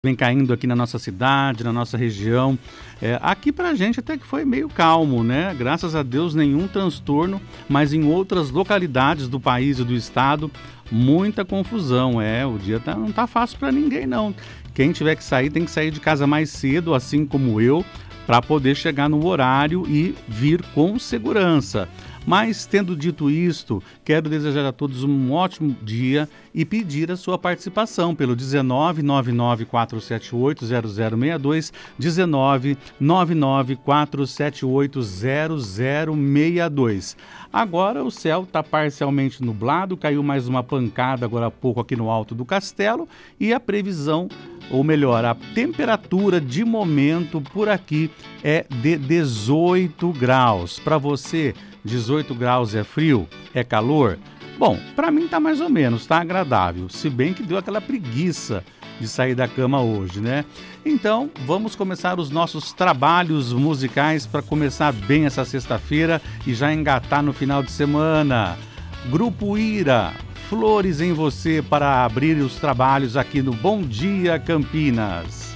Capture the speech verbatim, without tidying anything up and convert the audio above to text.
vem caindo aqui na nossa cidade, na nossa região. É, aqui pra gente até que foi meio calmo, né? Graças a Deus, nenhum transtorno, mas em outras localidades do país e do estado, muita confusão. É, o dia tá, não tá fácil para ninguém, não. Quem tiver que sair, tem que sair de casa mais cedo, assim como eu, para poder chegar no horário e vir com segurança. Mas, tendo dito isto, quero desejar a todos um ótimo dia e pedir a sua participação pelo dezenove, nove nove quatro sete oito, zero zero seis dois, dezenove, nove nove quatro sete oito, zero zero seis dois. Agora o céu está parcialmente nublado, caiu mais uma pancada agora há pouco aqui no alto do castelo e a previsão, ou melhor, a temperatura de momento por aqui é de dezoito graus. Para você, dezoito graus é frio? É calor? Bom, para mim tá mais ou menos, tá agradável, se bem que deu aquela preguiça de sair da cama hoje, né? Então, vamos começar os nossos trabalhos musicais para começar bem essa sexta-feira e já engatar no final de semana. Grupo Ira, Flores em Você, para abrir os trabalhos aqui no Bom Dia Campinas.